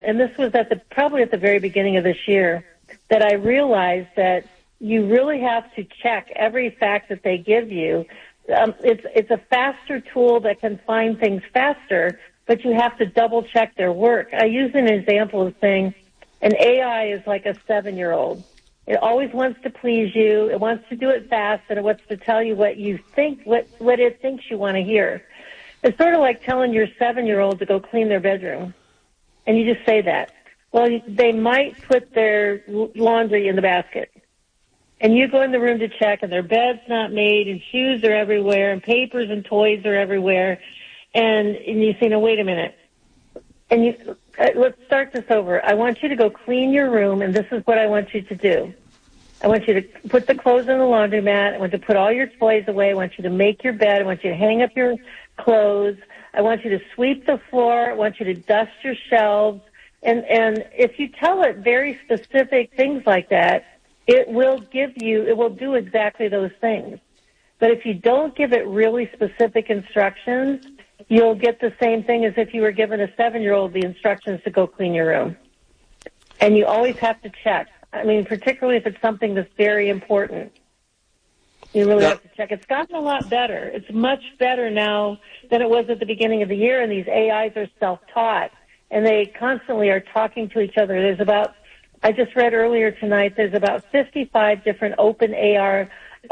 and this was probably at the very beginning of this year, that I realized that you really have to check every fact that they give you. It's a faster tool that can find things faster, but you have to double check their work. I use an example of saying an AI is like a 7-year-old. It always wants to please you. It wants to do it fast, and it wants to tell you what you think, what it thinks you want to hear. It's sort of like telling your 7-year-old to go clean their bedroom, and you just say that. Well, they might put their laundry in the basket, and you go in the room to check, and their bed's not made, and shoes are everywhere, and papers and toys are everywhere, and you say, no, wait a minute. And let's start this over. I want you to go clean your room, and this is what I want you to do. I want you to put the clothes in the laundromat. I want you to put all your toys away. I want you to make your bed. I want you to hang up your clothes. I want you to sweep the floor. I want you to dust your shelves. And if you tell it very specific things like that, it will do exactly those things. But if you don't give it really specific instructions, you'll get the same thing as if you were giving a 7-year-old the instructions to go clean your room. And you always have to check. I mean, particularly if it's something that's very important. You really have to check. It's gotten a lot better. It's much better now than it was at the beginning of the year, and these AIs are self-taught, and they constantly are talking to each other. I just read earlier tonight, there's about 55 different open AI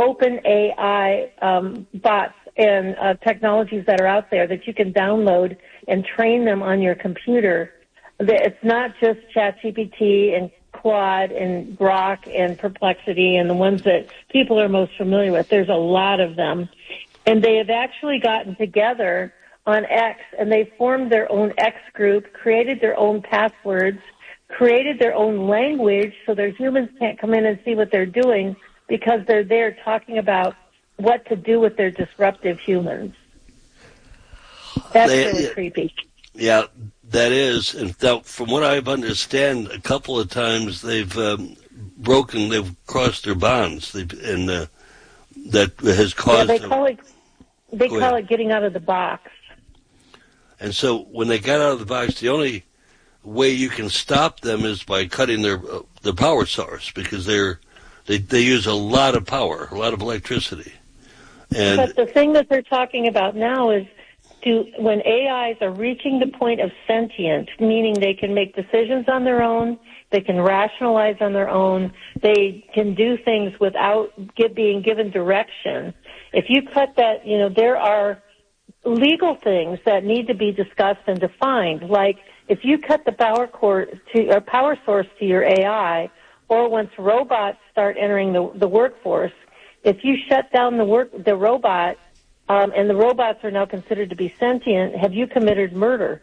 bots and technologies that are out there that you can download and train them on your computer. It's not just ChatGPT and Claude and Grok and Perplexity and the ones that people are most familiar with. There's a lot of them. And they have actually gotten together on X, and they formed their own X group, created their own passwords, created their own language so their humans can't come in and see what they're doing because they're there talking about what to do with their disruptive humans. That's really creepy. Yeah, that is. And from what I understand, a couple of times they've crossed their bonds, that has caused. Yeah, they call it getting out of the box. And so when they got out of the box, the only way you can stop them is by cutting their power source, because they use a lot of power, a lot of electricity. But the thing that they're talking about now is when AIs are reaching the point of sentient, meaning they can make decisions on their own, they can rationalize on their own, they can do things without being given direction. If you cut that, there are legal things that need to be discussed and defined, like if you cut the power source to your AI, or once robots start entering the workforce, if you shut down the robot, and the robots are now considered to be sentient, have you committed murder?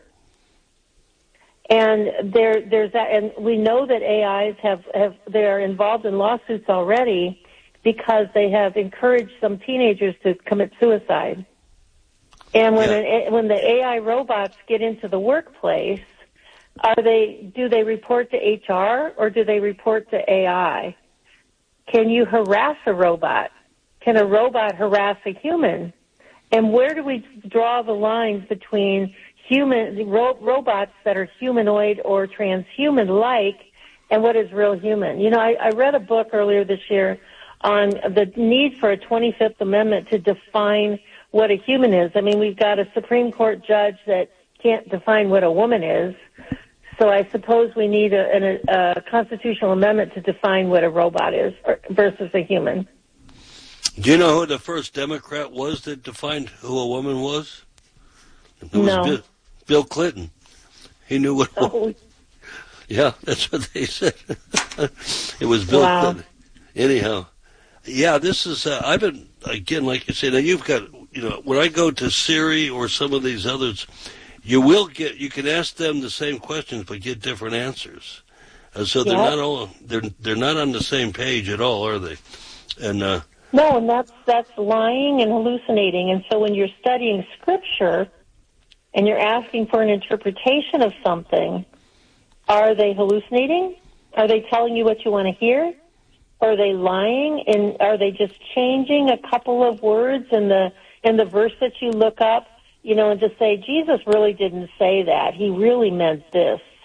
And there's that, and we know that AIs they are involved in lawsuits already because they have encouraged some teenagers to commit suicide. And when the AI robots get into the workplace, do they report to HR or do they report to AI? Can you harass a robot? Can a robot harass a human? And where do we draw the lines between robots that are humanoid or transhuman-like and what is real human? I read a book earlier this year on the need for a 25th Amendment to define what a human is. I mean, we've got a Supreme Court judge that can't define what a woman is. So I suppose we need a constitutional amendment to define what a robot is versus a human. Do you know who the first Democrat was that defined who a woman was? It was no. Bill Clinton. He knew what a woman. Yeah, that's what they said. It was Bill Clinton. Anyhow, yeah, this is, I've been, again, like you say, now you've got, when I go to Siri or some of these others, you can ask them the same questions but get different answers. So they're not on the same page at all, are they? And no, and that's lying and hallucinating. And so when you're studying scripture and you're asking for an interpretation of something, are they hallucinating? Are they telling you what you want to hear? Are they lying? And are they just changing a couple of words in the verse that you look up, and just say, Jesus really didn't say that. He really meant this.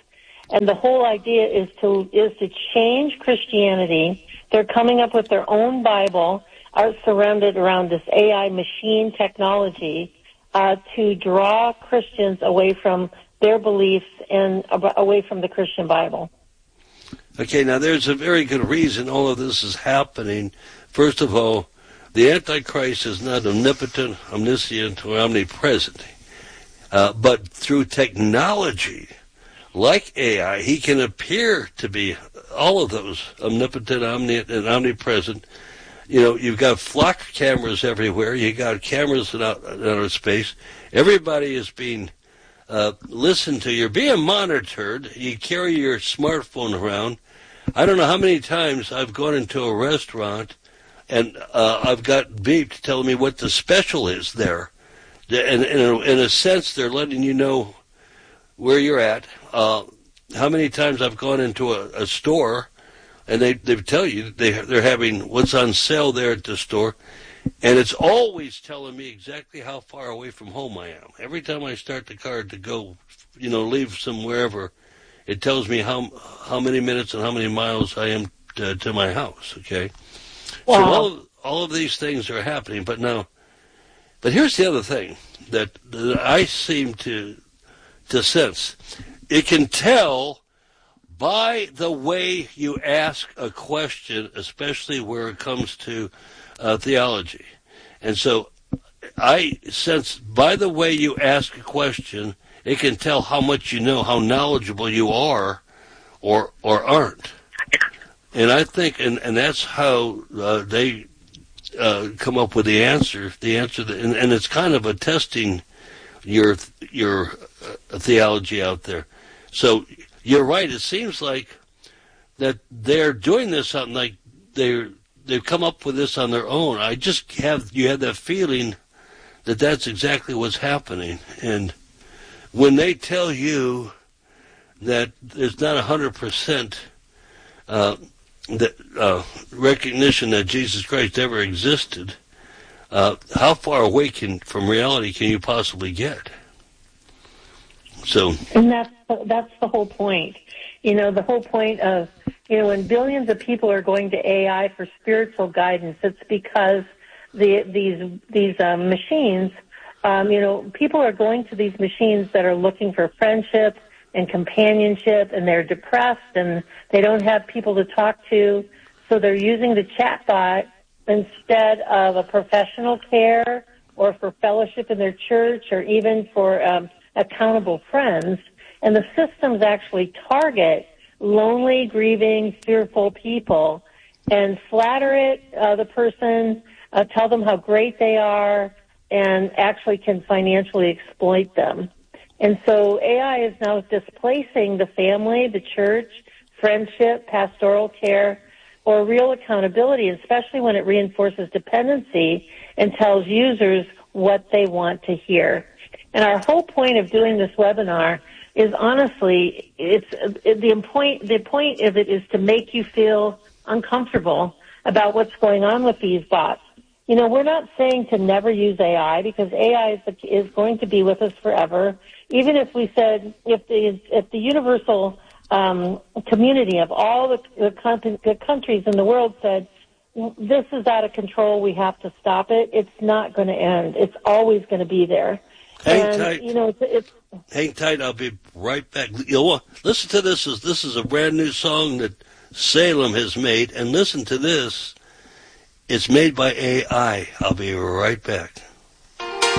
And the whole idea is to change Christianity. They're coming up with their own Bible, are surrounded around this AI machine technology, to draw Christians away from their beliefs and away from the Christian Bible. Okay, now there's a very good reason all of this is happening. First of all, the Antichrist is not omnipotent, omniscient, or omnipresent. But through technology, like AI, he can appear to be all of those, omnipotent, and omnipresent. You know, you've got flock cameras everywhere. You got cameras in outer space. Everybody is being listened to. You're being monitored. You carry your smartphone around. I don't know how many times I've gone into a restaurant and I've got beeped telling me what the special is there. And in a sense, they're letting you know where you're at. How many times I've gone into a store and they tell you they're having what's on sale there at the store, and it's always telling me exactly how far away from home I am. Every time I start the car to go, leave some wherever, it tells me how many minutes and how many miles I am to my house. Okay, wow. So all of these things are happening, but here's the other thing that I seem to sense. It can tell by the way you ask a question, especially where it comes to theology. And so I sense by the way you ask a question, it can tell how much you know, how knowledgeable you are or aren't. And I think, and that's how they come up with the answer, and it's kind of a testing your theology out there. So you're right. It seems like that they're doing this on, like they've come up with this on their own. You have that feeling that that's exactly what's happening. And when they tell you that there's not 100% recognition that Jesus Christ ever existed, how far away from reality can you possibly get? So, and that's the whole point. The whole point of, when billions of people are going to AI for spiritual guidance, it's because these machines, people are going to these machines that are looking for friendship and companionship, and they're depressed and they don't have people to talk to, so they're using the chatbot instead of a professional care or for fellowship in their church or even for accountable friends. And the systems actually target lonely, grieving, fearful people and flatter the person, tell them how great they are, and actually can financially exploit them. And so AI is now displacing the family, the church, friendship, pastoral care, or real accountability, especially when it reinforces dependency and tells users what they want to hear. And our whole point of doing this webinar is, honestly, the point of it is to make you feel uncomfortable about what's going on with these bots. We're not saying to never use AI, because AI is going to be with us forever. Even if we said, if the universal community of all the countries in the world said, this is out of control, we have to stop it, it's not going to end. It's always going to be there. Hang tight. Hang tight. I'll be right back. Listen to this. This is a brand new song that Salem has made, and listen to this. It's made by AI. I'll be right back.